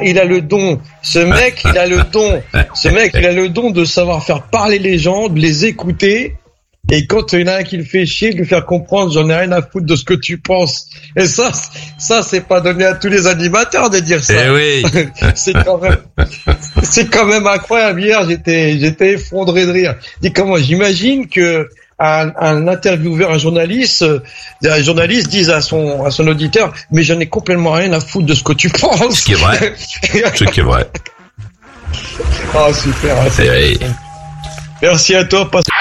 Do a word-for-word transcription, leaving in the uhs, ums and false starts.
il a le don. Ce mec, il a le don. Ce mec, il a le don de savoir faire parler les gens, de les écouter. Et quand il y en a un qui le fait chier, de lui faire comprendre, j'en ai rien à foutre de ce que tu penses. Et ça, ça, c'est pas donné à tous les animateurs de dire ça. Eh oui. c'est quand même, c'est quand même incroyable. Hier, j'étais, j'étais effondré de rire. Dis comment, j'imagine que un, un intervieweur, un journaliste, un journaliste dise à son, à son auditeur, mais j'en ai complètement rien à foutre de ce que tu penses. Ce qui est vrai. Ce qui est vrai. Ah, super. Eh oui. Merci à toi. Passe